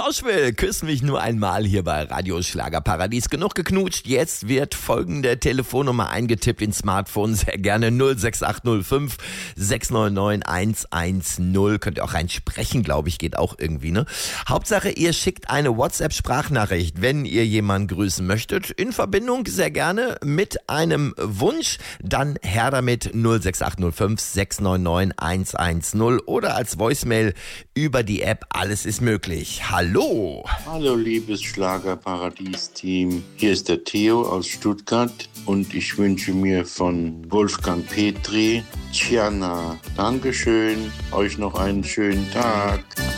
Nashville. Küss mich nur einmal hier bei Radio Schlagerparadies. Genug geknutscht. Jetzt wird folgende Telefonnummer eingetippt ins Smartphone. Sehr gerne 06805 699 110. Könnt ihr auch reinsprechen, glaube ich, geht auch irgendwie, ne? Hauptsache, ihr schickt eine WhatsApp-Sprachnachricht, wenn ihr jemanden grüßen möchtet. In Verbindung sehr gerne mit einem Wunsch. Dann her damit 06805 699 110 oder als Voicemail über die App. Alles ist möglich. Hallo. Hallo liebes Schlagerparadies-Team. Hier ist der Theo aus Stuttgart und ich wünsche mir von Wolfgang Petri, Tjana, Dankeschön, euch noch einen schönen Tag.